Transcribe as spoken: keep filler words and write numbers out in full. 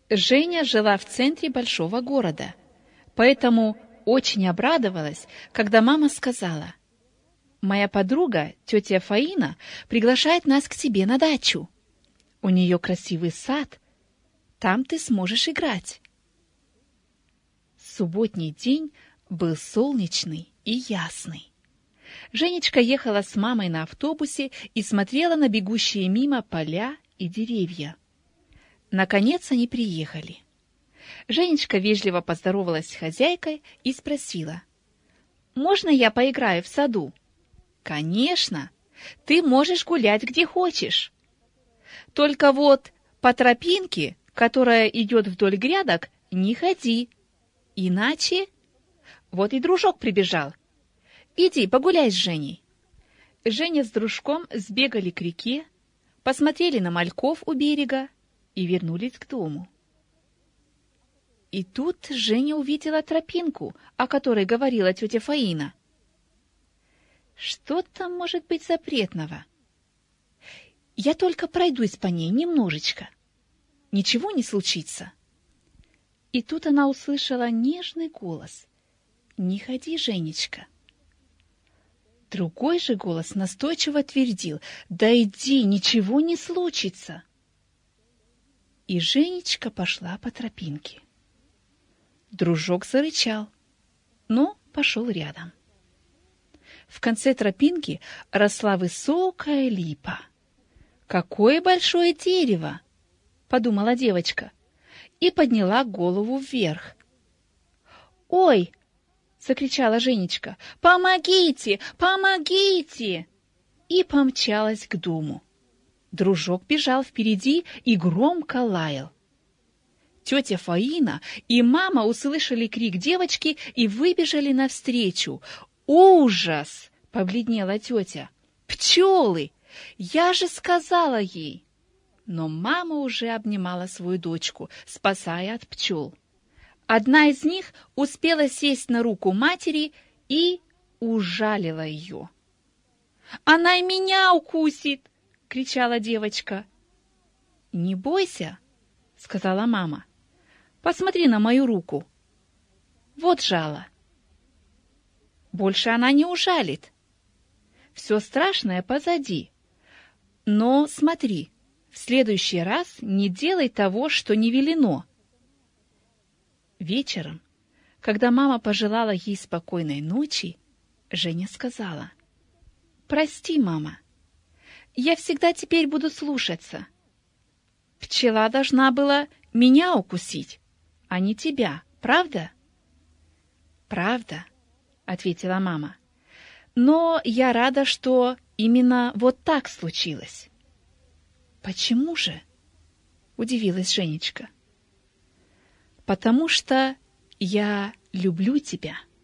Женя жила в центре большого города, поэтому очень обрадовалась, когда мама сказала: «Моя подруга, тетя Фаина, приглашает нас к себе на дачу. У нее красивый сад, там ты сможешь играть». Субботний день был солнечный и ясный. Женечка ехала с мамой на автобусе и смотрела на бегущие мимо поля и деревья. Наконец они приехали. Женечка вежливо поздоровалась с хозяйкой и спросила: «Можно я поиграю в саду?» «Конечно! Ты можешь гулять где хочешь. Только вот по тропинке, которая идет вдоль грядок, не ходи. Иначе...» Вот и дружок прибежал. «Иди, погуляй с Женей». Женя с дружком сбегали к реке, посмотрели на мальков у берега и вернулись к дому. И тут Женя увидела тропинку, о которой говорила тетя Фаина. Что там может быть запретного? Я только пройдусь по ней немножечко. Ничего не случится. И тут она услышала нежный голос: «Не ходи, Женечка». Другой же голос настойчиво твердил: «Да иди, ничего не случится». И Женечка пошла по тропинке. Дружок зарычал, но пошел рядом. В конце тропинки росла высокая липа. «Какое большое дерево!» — подумала девочка и подняла голову вверх. «Ой!» — закричала Женечка. «Помогите! Помогите!» И помчалась к дому. Дружок бежал впереди и громко лаял. Тетя Фаина и мама услышали крик девочки и выбежали навстречу. «Ужас!» — побледнела тетя. «Пчелы! Я же сказала ей!» Но мама уже обнимала свою дочку, спасая от пчел. Одна из них успела сесть на руку матери и ужалила ее. «Она и меня укусит!» — кричала девочка. «Не бойся!» — сказала мама. «Посмотри на мою руку. Вот жало. Больше она не ужалит. Все страшное позади. Но смотри, в следующий раз не делай того, что не велено». Вечером, когда мама пожелала ей спокойной ночи, Женя сказала: «Прости, мама, я всегда теперь буду слушаться. Пчела должна была меня укусить, а не тебя, правда?» «Правда», — ответила мама. «Но я рада, что именно вот так случилось». «Почему же?» — удивилась Женечка. «Потому что я люблю тебя».